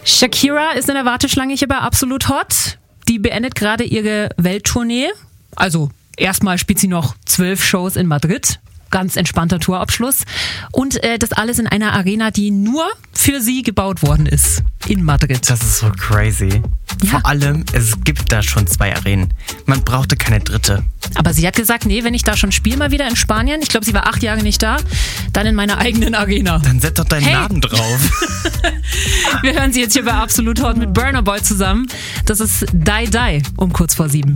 Shakira ist in der Warteschlange hier bei Absolut Hot. Die beendet gerade ihre Welttournee. Also erstmal spielt sie noch 12 Shows in Madrid. Ganz entspannter Tourabschluss. Und das alles in einer Arena, die nur für sie gebaut worden ist. In Madrid. Das ist so crazy. Ja. Vor allem, es gibt da schon 2 Arenen. Man brauchte keine dritte. Aber sie hat gesagt, nee, wenn ich da schon spiele, mal wieder in Spanien. Ich glaube, sie war 8 Jahre nicht da. Dann in meiner eigenen Arena. Dann setz doch deinen Namen drauf. Wir hören sie jetzt hier bei Absolut Hot mit Burna Boy zusammen. Das ist Die Die um kurz vor 7.